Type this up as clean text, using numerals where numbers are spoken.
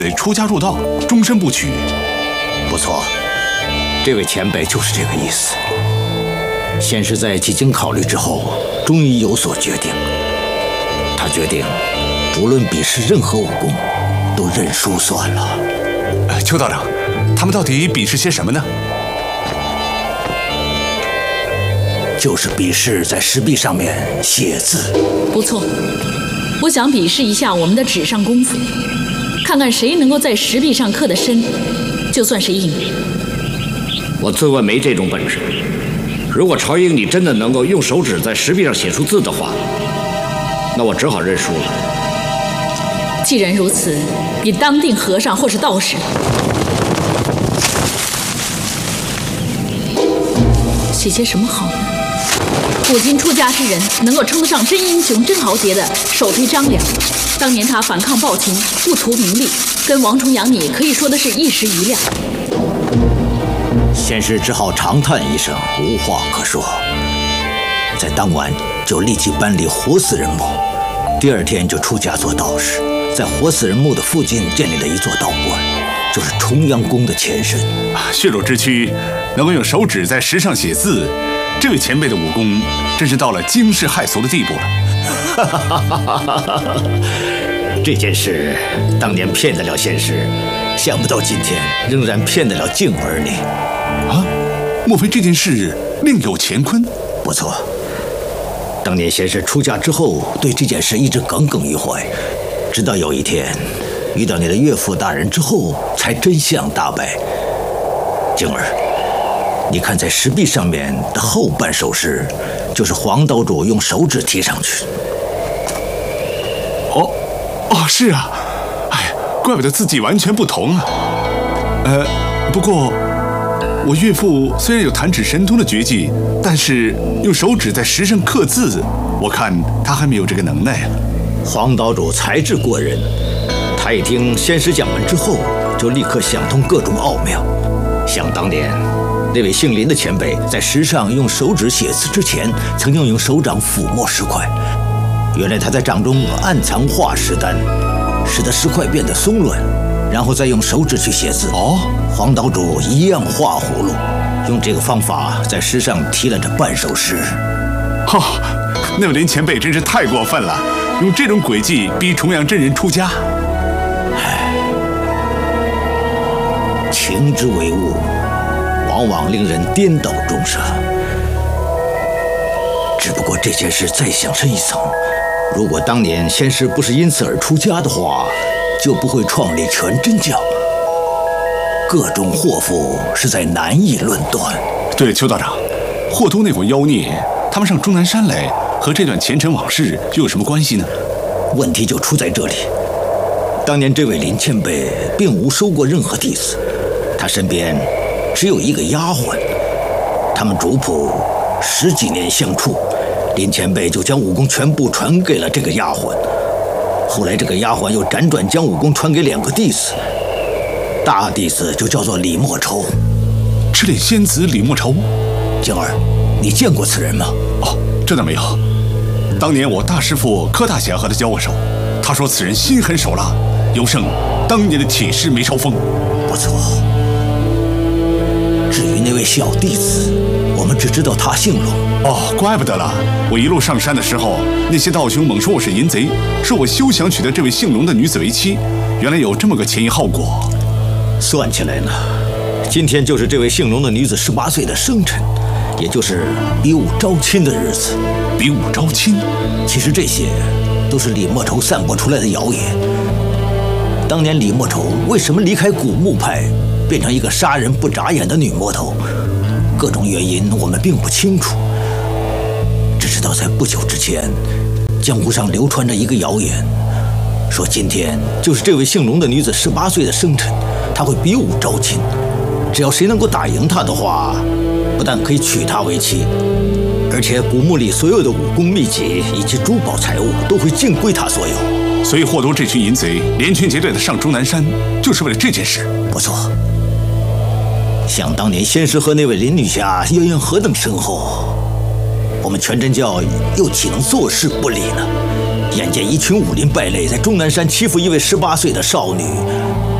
出家入道，终身不娶。 不错，这位前辈就是这个意思。先是在几经考虑之后，终于有所决定。他决定，无论比试任何武功，都认输算了。 邱道长，他们到底比试些什么呢？ 就是比试在石壁上面写字。 不错，我想比试一下我们的纸上功夫，看看谁能够在石壁上刻得深，就算谁赢。 我自问没这种本事。如果朝英你真的能够用手指在石壁上写出字的话，那我只好认输了。 既然如此，你当定和尚或是道士。写些什么好呢？古今出家之人能够称得上真英雄真豪杰的，首推张良。当年他反抗暴秦，不图名利，跟王重阳你可以说的是一时瑜亮。 先是只好长叹一声，无话可说。在当晚就立即搬离活死人墓，第二天就出家做道士，在活死人墓的附近建立了一座道观，就是重阳宫的前身。 血肉之躯能够用手指在石上写字，这位前辈的武功真是到了惊世骇俗的地步了。 这件事当年骗得了先师，想不到今天仍然骗得了静儿你。 啊，莫非这件事另有乾坤？ 不错，当年先师出家之后，对这件事一直耿耿于怀，直到有一天遇到你的岳父大人之后，才真相大白。静儿，你看在石壁上面的后半首诗，就是黄岛主用手指提上去。 哦，是啊，哎，怪不得字迹完全不同啊。不过我岳父虽然有弹指神通的绝技，但是用手指在石上刻字，我看他还没有这个能耐啊。 黄岛主才智过人，他一听先师讲完之后，就立刻想通各种奥妙。想当年，那位姓林的前辈在石上用手指写字之前，曾经用手掌抚摸石块。原来他在掌中暗藏化石丹，使得石块变得松软，然后再用手指去写字。黄岛主一样画葫芦，用这个方法在石上题了这半首诗。 那位林前辈真是太过分了，用这种诡计逼重阳真人出家。 情之为物，往往令人颠倒终生。只不过这件事再想深一层，如果当年先师不是因此而出家的话，就不会创立全真教。各种祸福实在难以论断。 对，邱道长，霍都那伙妖孽，他们上终南山来，和这段前尘往事又有什么关系呢？ 问题就出在这里。当年这位林前辈并无收过任何弟子，他身边只有一个丫鬟，他们主仆10几年相处，林前辈就将武功全部传给了这个丫鬟。后来这个丫鬟又辗转将武功传给2个弟子，大弟子就叫做李莫愁。 赤脸仙子李莫愁？ 静儿，你见过此人吗？ 这倒没有。当年我大师父柯大侠和他交过手，他说此人心狠手辣，有胜当年的铁狮梅超风。 不错。至于那位小弟子，我们只知道他姓龙。 怪不得了。我一路上山的时候，那些道兄猛说我是淫贼，说我休想娶得这位姓龙的女子为妻。原来有这么个前因后果。 算起来呢，今天就是这位姓龙的女子18岁的生辰，也就是比武招亲的日子。 比武招亲？ 其实这些都是李莫愁散播出来的谣言。当年李莫愁为什么离开古墓派，变成一个杀人不眨眼的女魔头，各种原因我们并不清楚。只知道在不久之前，江湖上流传着一个谣言，说今天就是这位姓龙的女子18岁的生辰，她会比武招亲，只要谁能够打赢她的话，不但可以娶她为妻，而且古墓里所有的武功秘籍以及珠宝财物都会尽归她所有。 所以霍都这群淫贼连群结队的上终南山，就是为了这件事。 不错。想当年先师和那位林女侠渊源何等深厚，我们全真教又岂能坐视不理呢？ 眼见一群武林败类在终南山欺负一位18岁的少女，